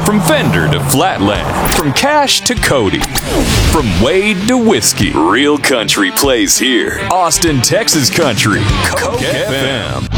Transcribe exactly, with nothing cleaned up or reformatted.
From Fender to Flatland, from Cash to Cody, from Wade to Whiskey, real country plays here. Austin, Texas country. Coke F M.